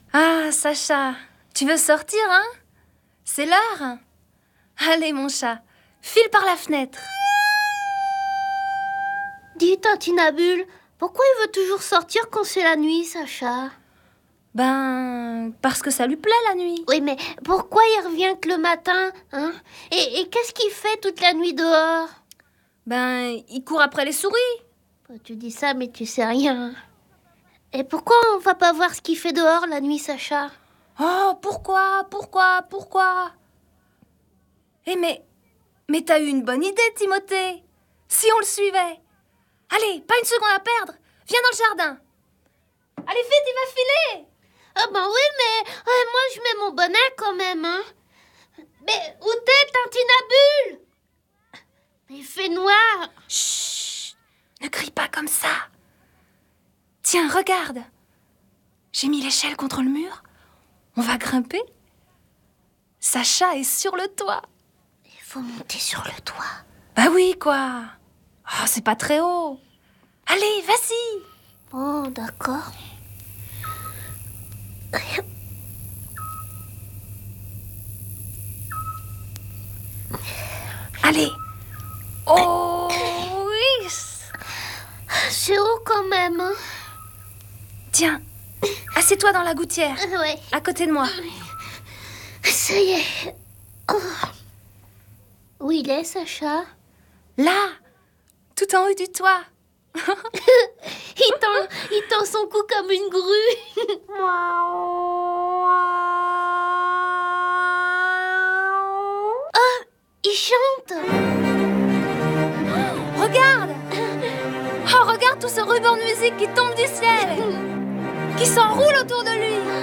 Ah, Sacha, tu veux sortir, hein? C'est l'heure. Allez, mon chat, file par la fenêtre. Dis, Tintinabule, pourquoi il veut toujours sortir quand c'est la nuit, Sacha? Ben, parce que ça lui plaît la nuit. Oui, mais pourquoi il revient que le matin, hein? Et qu'est-ce qu'il fait toute la nuit dehors? Ben, il court après les souris. Tu dis ça, mais tu sais rien. Et pourquoi on va pas voir ce qu'il fait dehors la nuit, Sacha? Oh, pourquoi? Eh, mais t'as eu une bonne idée, Timothée. Si on le suivait. Allez, pas une seconde à perdre. Viens dans le jardin. Allez, vite, il va filer. Ah ben oui, mais moi je mets mon bonnet quand même, hein. Mais où t'es, Tintinabule? Il fait noir. Chut, ne crie pas comme ça. Tiens, regarde. J'ai mis l'échelle contre le mur. On va grimper. Sacha est sur le toit. Il faut monter sur le toit. Bah oui, quoi. Oh, c'est pas très haut. Allez, vas-y. Oh, d'accord. Allez. Oh, oui. C'est haut quand même, hein. Tiens, assieds-toi dans la gouttière, Ouais. à côté de moi. Ça y est. Oh. Où il est, Sacha? Là, tout en haut du toit. Il tend son cou comme une grue. Oh, il chante. Regarde. Oh, regarde tout ce ruban de musique qui tombe du ciel, qui s'enroule autour de lui.